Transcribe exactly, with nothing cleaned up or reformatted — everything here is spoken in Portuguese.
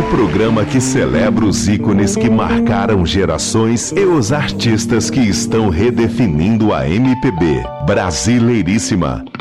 programa que celebra os ícones que marcaram gerações e os artistas que estão redefinindo a M P B. Brasileiríssima.